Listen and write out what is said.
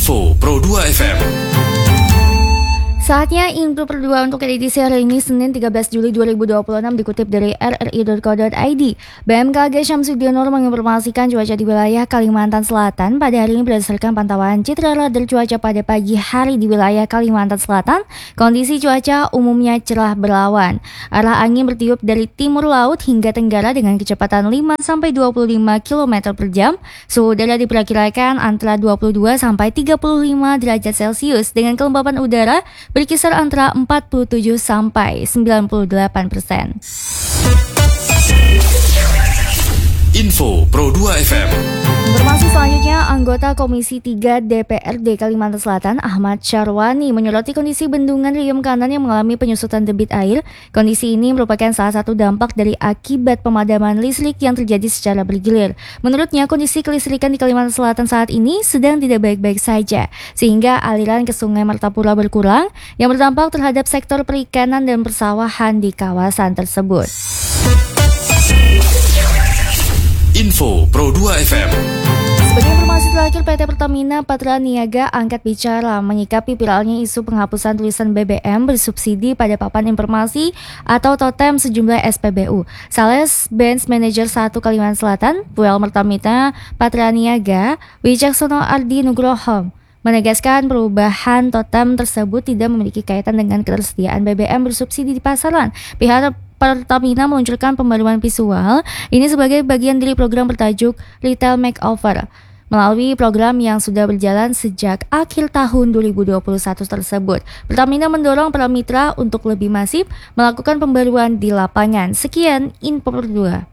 Info Pro 2 FM. Saatnya Info Pro 2 untuk edisi hari ini Senin 13 Juli 2026 dikutip dari rri.co.id. BMKG Syamsuddinur menginformasikan cuaca di wilayah Kalimantan Selatan pada hari ini berdasarkan pantauan citra radar cuaca pada pagi hari di wilayah Kalimantan Selatan. Kondisi cuaca umumnya cerah berawan. Arah angin bertiup dari timur laut hingga tenggara dengan kecepatan 5-25 km per jam. Suhu udara diperkirakan antara 22 sampai 35 derajat Celcius dengan kelembapan udara berkisar antara 47 sampai 98%. Info Pro 2 FM. Informasi selanjutnya, anggota Komisi 3 DPRD Kalimantan Selatan Ahmad Syarwani menyoroti kondisi bendungan Riung Kanan yang mengalami penyusutan debit air. Kondisi ini merupakan salah satu dampak dari akibat pemadaman listrik yang terjadi secara bergilir. Menurutnya, kondisi kelistrikan di Kalimantan Selatan saat ini sedang tidak baik-baik saja, sehingga aliran ke Sungai Martapura berkurang yang berdampak terhadap sektor perikanan dan persawahan di kawasan tersebut. Info Pro 2 FM. Sebagai informasi terakhir, PT Pertamina Patraniaga angkat bicara menyikapi viralnya isu penghapusan tulisan BBM bersubsidi pada papan informasi atau totem sejumlah SPBU. Sales Branch Manager 1 Kalimantan Selatan, Fuel Pertamina Patraniaga, Wicaksono Ardi Nugroho, menegaskan perubahan totem tersebut tidak memiliki kaitan dengan ketersediaan BBM bersubsidi di pasaran. Pihak Pertamina meluncurkan pembaruan visual ini sebagai bagian dari program bertajuk Retail Makeover. Melalui program yang sudah berjalan sejak akhir tahun 2021 tersebut, Pertamina mendorong para mitra untuk lebih masif melakukan pembaruan di lapangan. Sekian Info Pro 2.